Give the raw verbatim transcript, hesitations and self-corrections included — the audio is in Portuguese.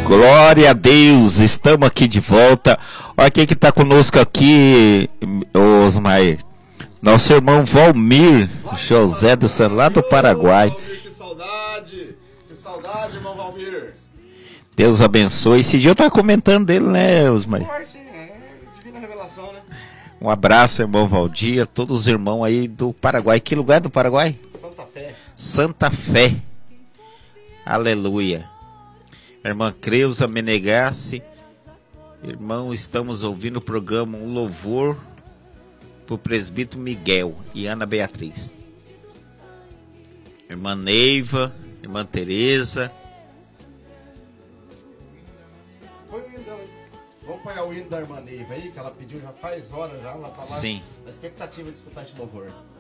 Glória a Deus, estamos aqui de volta. Olha quem que está conosco aqui, Osmar. Nosso irmão Valmir José do San, lá do Paraguai. Que saudade, que saudade, irmão Valmir. Deus abençoe. Esse dia eu estava comentando dele, né, Osmar? Forte, é divina revelação, né? Um abraço, irmão Valdir, todos os irmãos aí do Paraguai. Que lugar do Paraguai? Santa Fé. Santa Fé. Aleluia. Irmã Creuza Menegassi. Irmão, estamos ouvindo o programa Um Louvor para o presbítero Miguel e Ana Beatriz. Irmã Neiva, irmã Tereza. Põe o hino dela aí. Vamos pegar o hino da irmã Neiva aí, que ela pediu já faz horas já. Ela tá lá Sim. na expectativa de escutar esse louvor.